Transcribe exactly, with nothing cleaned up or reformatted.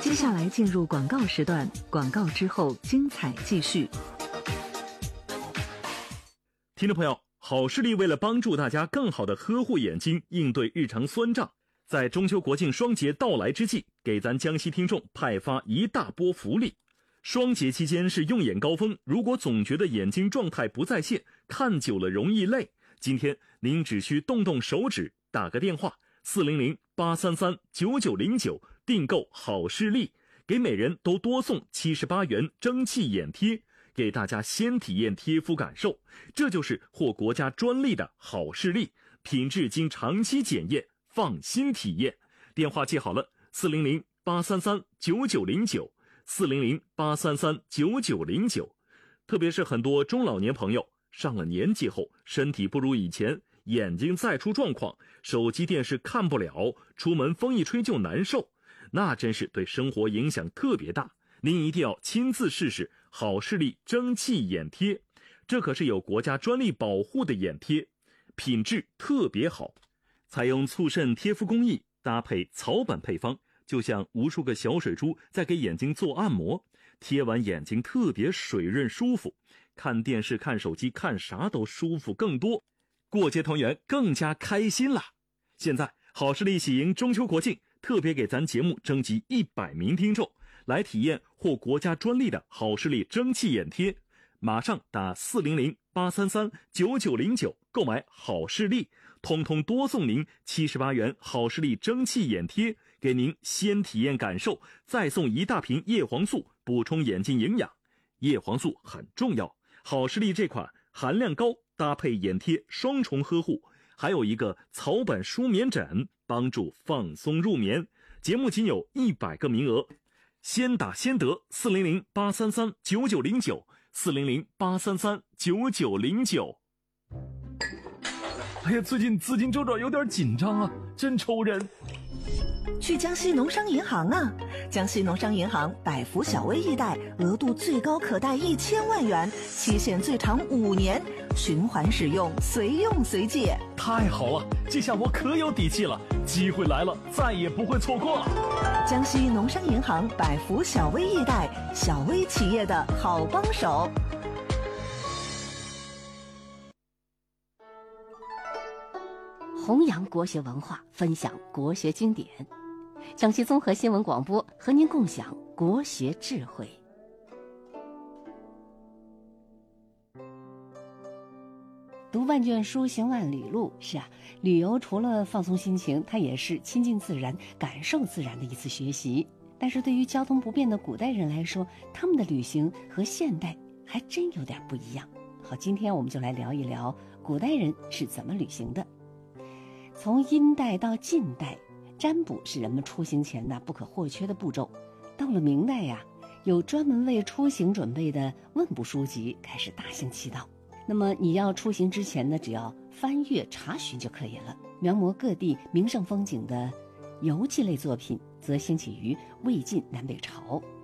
接下来进入广告时段，广告之后精彩继续。 听众朋友，好视力为了帮助大家更好地呵护眼睛，应对日常酸胀，在中秋国庆双节到来之际，给咱江西听众派发一大波福利。双节期间是用眼高峰，如果总觉得眼睛状态不在线，看久了容易累，今天您只需动动手指，打个电话四零零八三三九九零九订购好视力，给每人都多送七十八元蒸汽眼贴，给大家先体验贴肤感受。这就是获国家专利的好视力，品质经长期检验，放心体验。电话记好了，四零零八三三九九零九四零零八三三九九零九。特别是很多中老年朋友上了年纪后，身体不如以前，眼睛再出状况，手机电视看不了，出门风一吹就难受，那真是对生活影响特别大。您一定要亲自试试好视力蒸汽眼贴，这可是有国家专利保护的眼贴，品质特别好，采用促渗贴肤工艺，搭配草本配方，就像无数个小水珠在给眼睛做按摩，贴完眼睛特别水润舒服，看电视看手机看啥都舒服更多，过节团圆更加开心啦！现在好视力喜迎中秋国庆，特别给咱节目征集一百名听众来体验获国家专利的好视力蒸汽眼贴，马上打四零零八三三九九零九购买好视力，通通多送您七十八元好视力蒸汽眼贴，给您先体验感受，再送一大瓶叶黄素补充眼睛营养。叶黄素很重要，好视力这款含量高，搭配眼贴双重呵护，还有一个草本舒眠枕，帮助放松入眠。节目仅有一百个名额，先打先得，四零零八三三九九零九四零零八三三九九零九。 哎呀，最近资金周转有点紧张啊，真愁人。 去江西农商银行啊！江西农商银行百福小微易贷，额度最高可贷一千万元，期限最长五年，循环使用，随用随借。 太好了，这下我可有底气了，机会来了，再也不会错过了。 江西农商银行百福小微易贷，小微企业的好帮手。 弘扬国学文化，分享国学经典。江西综合新闻广播和您共享国学智慧。读万卷书，行万里路。是啊，旅游除了放松心情，它也是亲近自然、感受自然的一次学习。但是对于交通不便的古代人来说，他们的旅行和现代还真有点不一样。好，今天我们就来聊一聊古代人是怎么旅行的。从殷代到晋代，占卜是人们出行前的不可或缺的步骤。到了明代呀、啊，有专门为出行准备的问卜书籍开始大行其道。那么你要出行之前呢，只要翻阅查询就可以了。描摹各地名胜风景的游记类作品则兴起于魏晋南北朝。